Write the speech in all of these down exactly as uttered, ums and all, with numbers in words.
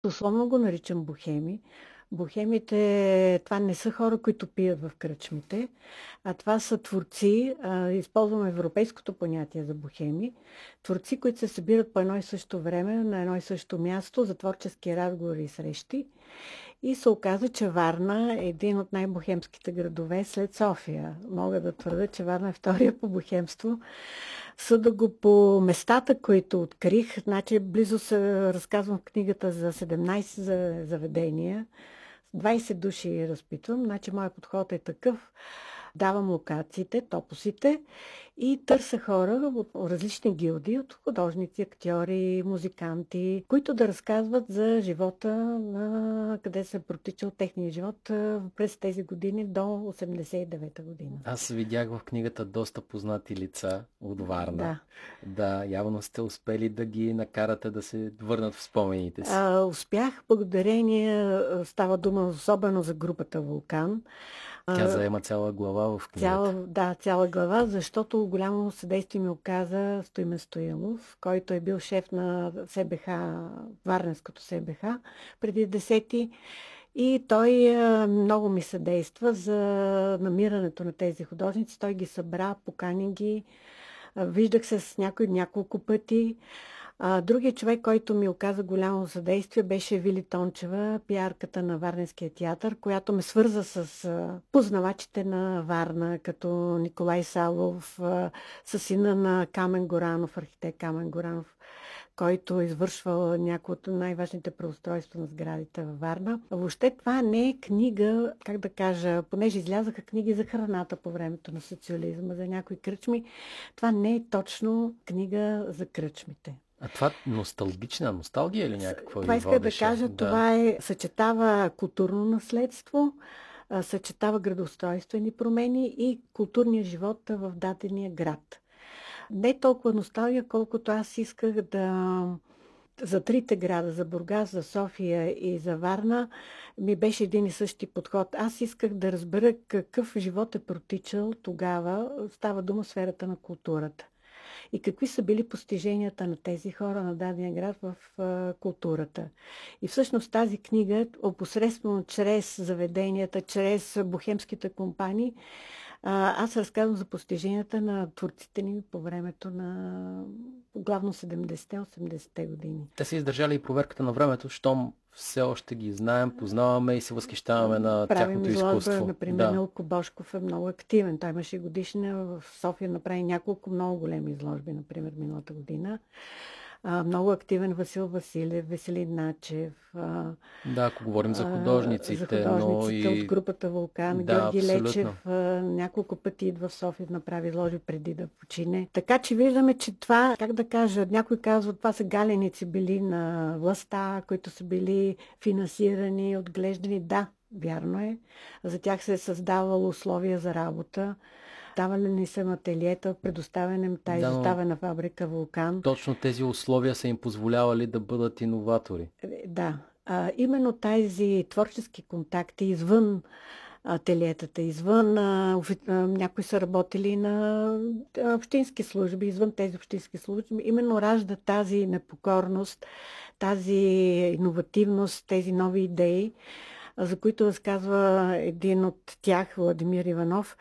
Условно го наричам бохеми. Бохемите, това не са хора, които пият в кръчмите, а това са творци, а, използвам европейското понятие за бохеми, творци, които се събират по едно и също време, на едно и също място за творчески разговори и срещи. И се оказа, че Варна е един от най-бохемските градове след София. Мога да твърда, че Варна е втория по бохемство. Съда го по местата, които открих. Значи, близо се разказвам в книгата за седемнайсет заведения. двайсет души разпитвам. Значи, моят подход е такъв. Давам локациите, топосите и търся хора от различни гилдии, от художници, актьори, музиканти, които да разказват за живота, на къде се е протичал техния живот през тези години до осемдесет и девета година. Аз видях в книгата доста познати лица от Варна. Да. Да, явно сте успели да ги накарате да се върнат в спомените си. А, успях благодарение, става дума особено за групата Вулкан. Тя заема цяла глава в книгата. Цяла, да, цяла глава, защото голямо съдействие ми оказа Стоимен Стоилов, който е бил шеф на СБХ, Варненското СБХ преди десети. И той много ми съдейства за намирането на тези художници. Той ги събра, покани ги. Виждах се с някой няколко пъти. Другият човек, който ми оказа голямо съдействие, беше Вили Тончева, пиарката на Варненския театър, която ме свърза с познавачите на Варна, като Николай Савов, с сина на Камен Горанов, архитект Камен Горанов, който извършва някои от най-важните преустройства на сградите във Варна. Въобще това не е книга, как да кажа, понеже излязаха книги за храната по времето на социализма, за някои кръчми, това не е точно книга за кръчмите. А това носталгична носталгия или някаква? Това иска да кажа, да. Това е, съчетава културно наследство, съчетава градоустройствени промени и културния живот в дадения град. Не толкова носталгия, колкото аз исках да... За трите града, за Бургас, за София и за Варна, ми беше един и същи подход. Аз исках да разбера какъв живот е протичал тогава, става дума в сферата на културата. И какви са били постиженията на тези хора на дадения град в а, културата. И всъщност тази книга, опосредствено чрез заведенията, чрез бохемските компании, а, аз разказвам за постиженията на творците ни по времето на главно седемдесетте-осемдесетте години. Те са издържали и проверката на времето, щом все още ги знаем, познаваме и се възхищаваме на Правим тяхното изложба, изкуство. Например, Да. Милко Бошков е много активен. Той имаше годишна в София, направи няколко много големи изложби, например, миналата година. А, много активен Васил Василев, Веселин Начев. А, да, ако говорим за художниците. За художниците но и... от групата Вулкан. Да, Георги абсолютно. Лечев а, няколко пъти идва в София да направи изложби преди да почине. Така че виждаме, че това, как да кажа, някой казва, това са галеници били на властта, които са били финансирани, отглеждани. Да, вярно е. За тях се е създавало условия за работа. Давали ни се ателиета, предоставяне на тази да, изоставена фабрика Вулкан. Точно тези условия са им позволявали да бъдат иноватори. Да. А, именно тези творчески контакти извън ателиетата, извън а, офи... а, някои са работили на общински служби, извън тези общински служби, именно ражда тази непокорност, тази иновативност, тези нови идеи, за които разказва един от тях, Владимир Иванов,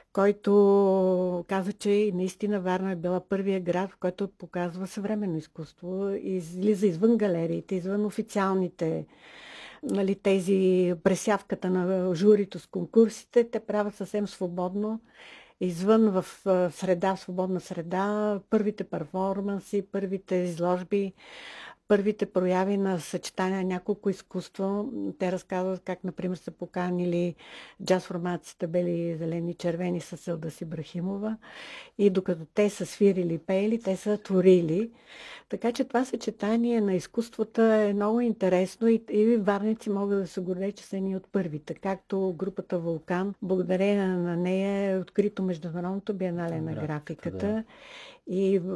който каза, че наистина Варна е била първия град, в който показва съвременно изкуство, излиза извън галериите, извън официалните, нали, тези пресявката на журито с конкурсите, те правят съвсем свободно, извън в среда, свободна среда, първите перформанси, първите изложби, първите прояви на съчетания на няколко изкуство. Те разказват как, например, са поканили джаз формацията Бели, зелени, червени с Елдаси Ибрахимова и докато те са свирили и пеели, те са творили. Така че това съчетание на изкуствата е много интересно и, и варници могат да се гордеят, че са едни от първите. Както групата Вулкан, благодарение на нея е открито Международното биенале на графиката. Да. И